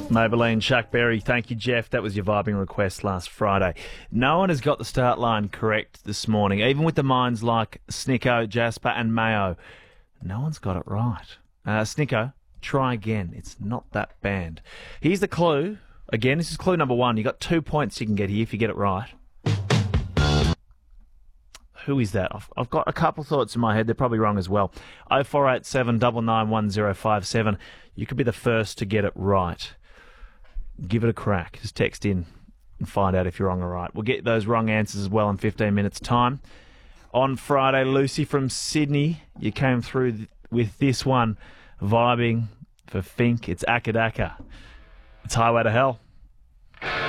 Maybelline, Chuck Berry. Thank you, Jeff. That was your vibing request last Friday. No one has got the start line correct this morning, even with the minds like Snicko, Jasper and Mayo. No one's got it right. Snicko, try again. It's not that band. Here's the clue. Again, this is clue number 1. You got 2 points you can get here if you get it right. Who is that? I've got a couple thoughts in my head. They're probably wrong as well. 0487 991057. You could be the first to get it right. Give it a crack. Just text in and find out if you're wrong or right. We'll get those wrong answers as well in 15 minutes' time. On Friday, Lucy from Sydney, you came through with this one, vibing for Fink. It's Akadaka. It's Highway to Hell.